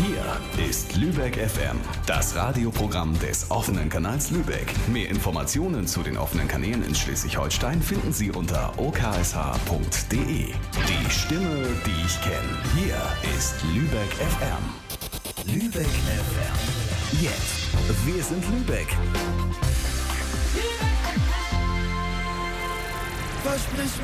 Hier ist Lübeck FM, das Radioprogramm des offenen Kanals Lübeck. Mehr Informationen zu den offenen Kanälen in Schleswig-Holstein finden Sie unter oksh.de. Die Stimme, die ich kenne. Hier ist Lübeck FM. Lübeck FM. Jetzt. Wir sind Lübeck. Versprich